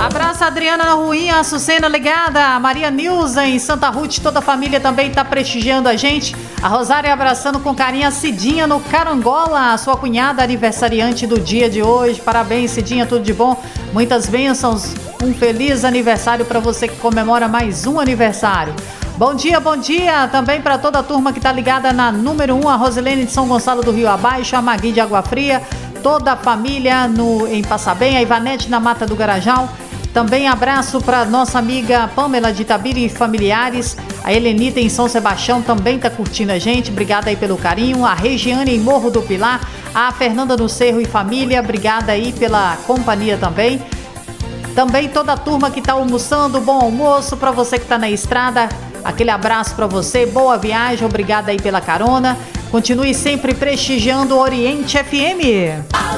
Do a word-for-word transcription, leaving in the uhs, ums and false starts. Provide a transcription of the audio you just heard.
Abraço a Adriana na Ruinha, a Sucena ligada, a Maria Nilza em Santa Ruth, toda a família também está prestigiando a gente. A Rosária abraçando com carinho a Cidinha no Carangola, a sua cunhada aniversariante do dia de hoje. Parabéns, Cidinha, tudo de bom, muitas bênçãos, um feliz aniversário para você que comemora mais um aniversário. Bom dia, bom dia também para toda a turma que está ligada na número um, a Rosilene de São Gonçalo do Rio Abaixo, a Magui de Água Fria, toda a família no, em Passabem, a Ivanete na Mata do Garajal. Também abraço para nossa amiga Pamela de Itabira e familiares, a Helenita em São Sebastião também está curtindo a gente, obrigada aí pelo carinho, a Regiane em Morro do Pilar, a Fernanda no Cerro e família, obrigada aí pela companhia também. Também toda a turma que está almoçando, bom almoço para você que está na estrada. Aquele abraço para você, boa viagem, obrigada aí pela carona. Continue sempre prestigiando o Oriente F M.